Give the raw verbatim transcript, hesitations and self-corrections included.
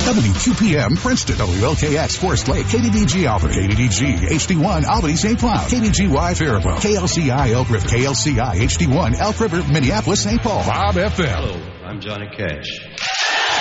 W Q P M Princeton, W L K X Forest Lake, K D D G Albany, K D D G H D one Albany Saint Cloud, K D G Y Faribault, K L C I Elk River, K L C I H D one Elk River, Minneapolis Saint Paul, Bob F M. Hello, I'm Johnny Cash.